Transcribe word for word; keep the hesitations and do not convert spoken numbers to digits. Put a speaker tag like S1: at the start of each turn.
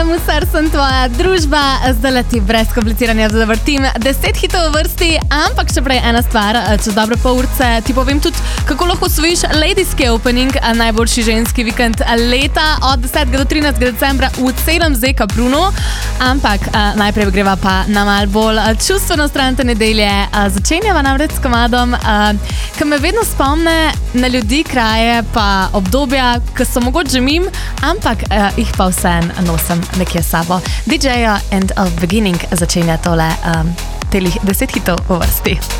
S1: Musar sem tvoja družba, zdaj ti brez kompliciranja zavrtim deset hitov v vrsti, ampak še prej ena stvar, čez dobre pol urce ti povem tudi, kako lahko osvojiš Ladies Opening, najboljši ženski vikend leta od desetega do trinajstega decembra v celem Z K Brunu, ampak najprej greva pa na malo bolj čustveno stran te nedelje. Začenjava namreč s komadom, ki me vedno spomne na ljudi, kraje pa obdobja, ki so mogoče že mim, ampak jih pa vsem nosim nekje s sabo. D J-ja End of Beginning začenja tole um, telih deset hitov v vrsti.